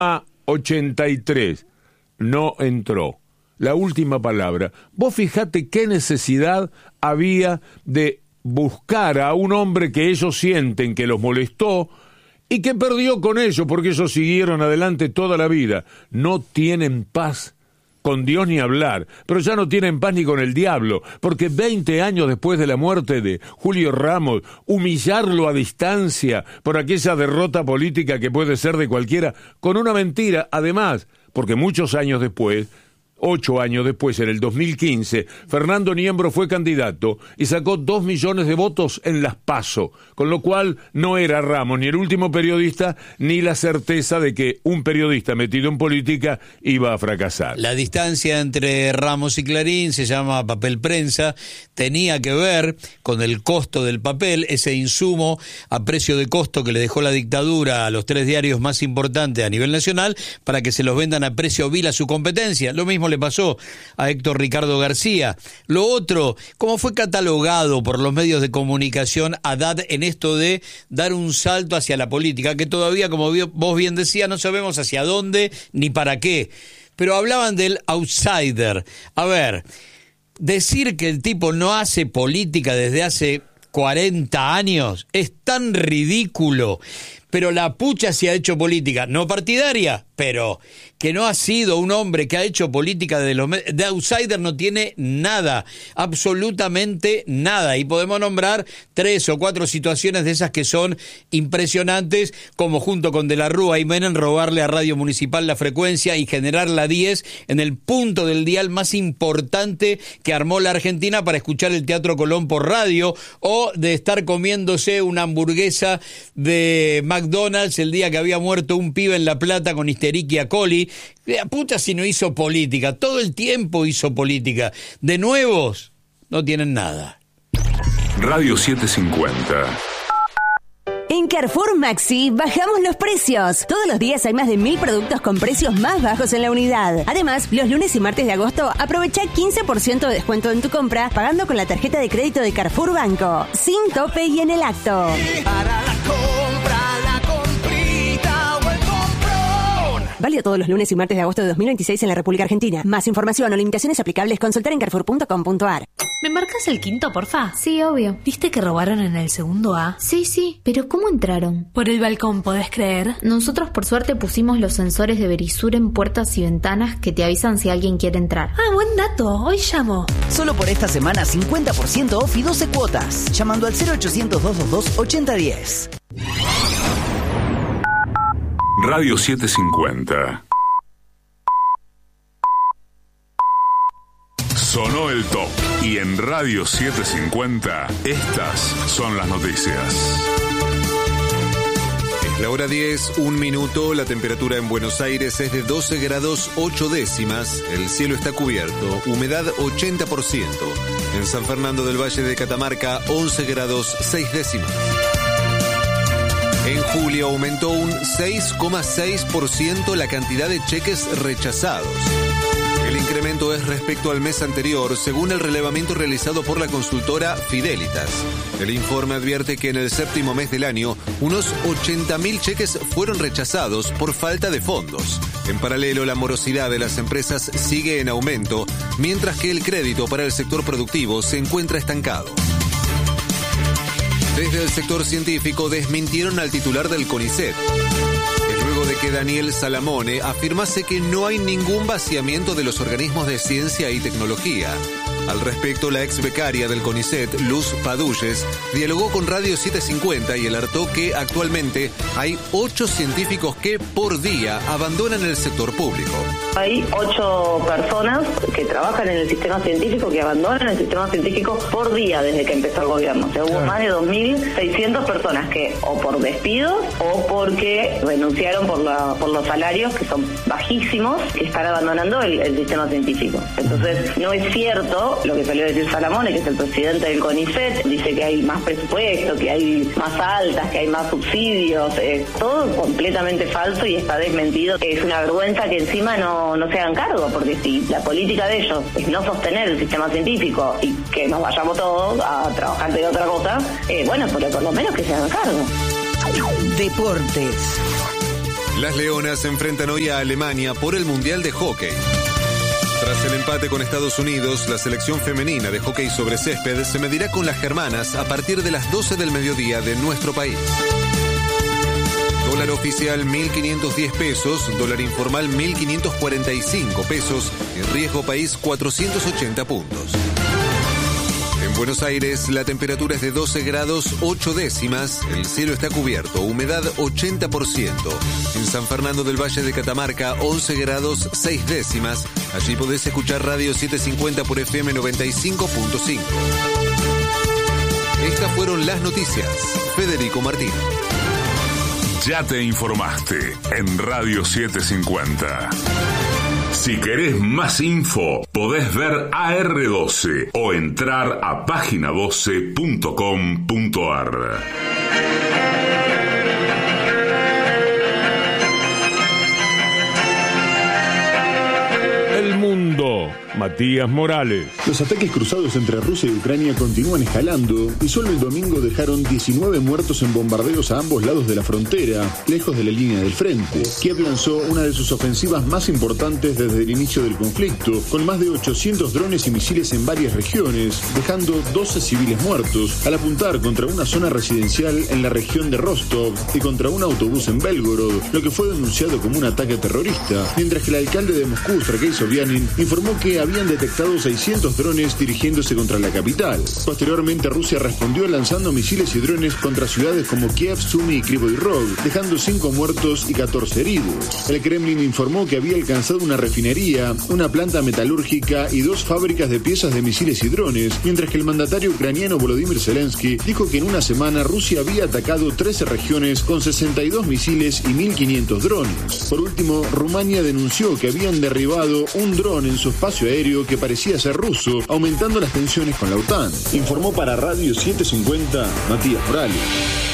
83 no entró. La última palabra. Vos fijate qué necesidad había de buscar a un hombre que ellos sienten que los molestó y que perdió con ellos porque ellos siguieron adelante toda la vida. No tienen paz con Dios ni hablar, pero ya no tienen paz ni con el diablo, porque 20 años después de la muerte de Julio Ramos, humillarlo a distancia por aquella derrota política que puede ser de cualquiera, con una mentira, además, porque muchos años después, 8 años después, en el 2015, Fernando Niembro fue candidato y sacó 2 millones de votos en las PASO, con lo cual no era Ramos ni el último periodista, ni la certeza de que un periodista metido en política iba a fracasar. La distancia entre Ramos y Clarín se llama papel prensa, tenía que ver con el costo del papel, ese insumo a precio de costo que le dejó la dictadura a los 3 diarios más importantes a nivel nacional para que se los vendan a precio vil a su competencia. Lo mismo le pasó a Héctor Ricardo García. Lo otro, cómo fue catalogado por los medios de comunicación Haddad en esto de dar un salto hacia la política, que todavía, como vos bien decías, no sabemos hacia dónde ni para qué. Pero hablaban del outsider. A ver, decir que el tipo no hace política desde hace 40 años es tan ridículo. Pero la pucha sí ha hecho política, no partidaria, pero que no ha sido un hombre que ha hecho política de outsider, no tiene nada, absolutamente nada. Y podemos nombrar 3 o 4 situaciones de esas que son impresionantes, como junto con De la Rúa y Menem robarle a Radio Municipal la frecuencia y generar la 10 en el punto del dial más importante que armó la Argentina para escuchar el Teatro Colón por radio, o de estar comiéndose una hamburguesa de McDonald's el día que había muerto un pibe en La Plata con Escherichia coli. La puta si no hizo política, todo el tiempo hizo política. De nuevos, no tienen nada. Radio 750. En Carrefour Maxi bajamos los precios. Todos los días hay más de 1000 productos con precios más bajos en la unidad. Además, los lunes y martes de agosto aprovecha 15% de descuento en tu compra pagando con la tarjeta de crédito de Carrefour Banco. Sin tope y en el acto. Para la compra, la comprita o el comprón. Válido todos los lunes y martes de agosto de 2026 en la República Argentina. Más información o limitaciones aplicables, consultar en carrefour.com.ar. ¿Me marcas el quinto, porfa? Sí, obvio. ¿Viste que robaron en el segundo A? Sí, pero ¿cómo entraron? Por el balcón, ¿podés creer? Nosotros por suerte pusimos los sensores de Verisur en puertas y ventanas que te avisan si alguien quiere entrar. Ah, buen dato. Hoy llamo. Solo por esta semana 50% off y 12 cuotas. Llamando al 0800-222-8010. Radio 750. Sonó el top. Y en Radio 750, estas son las noticias. Es la hora 10, 1 minuto. La temperatura en Buenos Aires es de 12 grados 8 décimas. El cielo está cubierto. Humedad 80%. En San Fernando del Valle de Catamarca, 11 grados 6 décimas. En julio aumentó un 6,6% la cantidad de cheques rechazados. El incremento es respecto al mes anterior, según el relevamiento realizado por la consultora Fidelitas. El informe advierte que en el séptimo mes del año, unos 80.000 cheques fueron rechazados por falta de fondos. En paralelo, la morosidad de las empresas sigue en aumento, mientras que el crédito para el sector productivo se encuentra estancado. Desde el sector científico desmintieron al titular del CONICET. Luego de que Daniel Salamone afirmase que no hay ningún vaciamiento de los organismos de ciencia y tecnología. Al respecto, la ex becaria del CONICET, Luz Padulles, dialogó con Radio 750 y alertó que actualmente hay 8 científicos que por día abandonan el sector público. Hay 8 personas que trabajan en el sistema científico que abandonan el sistema científico por día desde que empezó el gobierno. O sea, hubo más de 2.600 personas que o por despidos o porque renunciaron por los salarios que son bajísimos, que están abandonando el sistema científico. Entonces, no es cierto lo que salió a decir Salamone, que es el presidente del CONICET. Dice que hay más presupuesto, que hay más altas, que hay más subsidios. Es todo completamente falso y está desmentido. Es una vergüenza que encima no se hagan cargo, porque si la política de ellos es no sostener el sistema científico y que nos vayamos todos a trabajar de otra cosa, bueno, por lo menos que se hagan cargo. Deportes. Las Leonas se enfrentan hoy a Alemania por el Mundial de Hockey. Tras el empate con Estados Unidos, la selección femenina de hockey sobre césped se medirá con las germanas a partir de las 12 del mediodía de nuestro país. Dólar oficial 1.510 pesos, dólar informal 1.545 pesos, en riesgo país 480 puntos. En Buenos Aires la temperatura es de 12 grados 8 décimas, el cielo está cubierto, humedad 80%. En San Fernando del Valle de Catamarca 11 grados 6 décimas, allí podés escuchar Radio 750 por FM 95.5. Estas fueron las noticias. Federico Martín. Ya te informaste en Radio 750. Si querés más info, podés ver AR12 o entrar a página12.com.ar. El mundo, Matías Morales. Los ataques cruzados entre Rusia y Ucrania continúan escalando y solo el domingo dejaron 19 muertos en bombardeos a ambos lados de la frontera, lejos de la línea del frente. Kiev lanzó una de sus ofensivas más importantes desde el inicio del conflicto, con más de 800 drones y misiles en varias regiones, dejando 12 civiles muertos, al apuntar contra una zona residencial en la región de Rostov y contra un autobús en Belgorod, lo que fue denunciado como un ataque terrorista, mientras que el alcalde de Moscú, Sergei Sobyanin, informó que habían detectado 600 drones dirigiéndose contra la capital. Posteriormente, Rusia respondió lanzando misiles y drones contra ciudades como Kiev, Sumy y Kryvyi Rog, dejando 5 muertos y 14 heridos. El Kremlin informó que había alcanzado una refinería, una planta metalúrgica y 2 fábricas de piezas de misiles y drones, mientras que el mandatario ucraniano Volodymyr Zelensky dijo que en una semana Rusia había atacado 13 regiones con 62 misiles y 1.500 drones. Por último, Rumania denunció que habían derribado un dron en su espacio aéreo que parecía ser ruso, aumentando las tensiones con la OTAN. Informó para Radio 750 Matías Morales.